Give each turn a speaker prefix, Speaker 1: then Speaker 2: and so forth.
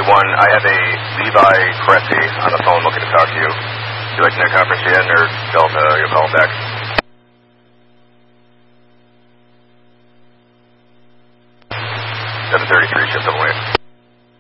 Speaker 1: 1, I have a Levi Cressy on the phone looking to talk to you. Would you like to net conference in or tell him you'll call him back? 733, shift double 8.